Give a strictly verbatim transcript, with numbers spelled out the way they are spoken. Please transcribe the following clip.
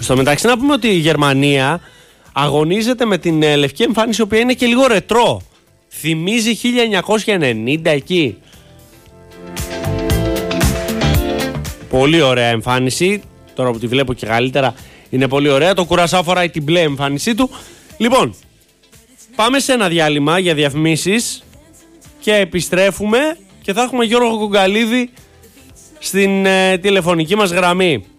Στο μεταξύ να πούμε ότι η Γερμανία αγωνίζεται με την ε, λευκή εμφάνιση, η οποία είναι και λίγο ρετρό. Θυμίζει χίλια εννιακόσια ενενήντα εκεί. Πολύ ωραία εμφάνιση. Τώρα που τη βλέπω και καλύτερα είναι πολύ ωραία. Το Κουρασάο φοράει την μπλε εμφάνισή του. Λοιπόν, πάμε σε ένα διάλειμμα για διαφημίσεις και επιστρέφουμε και θα έχουμε Γιώργο Κουγκαλίδη στην ε, τηλεφωνική μας γραμμή.